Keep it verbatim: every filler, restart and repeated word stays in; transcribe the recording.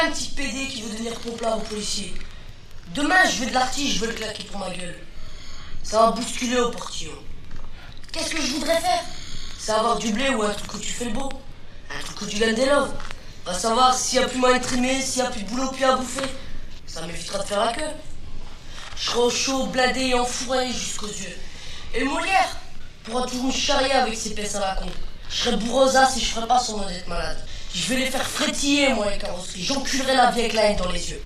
Un petit pédé qui veut devenir pomplard au policier. Demain, je veux de l'artiste, je veux le claquer pour ma gueule. Ça va bousculer au portillon. Qu'est-ce que je voudrais faire? C'est avoir du blé ou un truc où tu fais le beau. Un truc où tu gagnes des loves. Va savoir s'il n'y a plus moyen de trimer, s'il n'y a plus de boulot, puis à bouffer. Ça m'évitera de faire la queue. Je serai au chaud, bladé et enfourré jusqu'aux yeux. Et le Molière pourra toujours me charrier avec ses pièces à la con. Je serai bourrosa si je ferai pas son honnête malade. Je vais les faire frétiller, moi, les carrosseries. J'enculerai la vie avec la haine dans les yeux.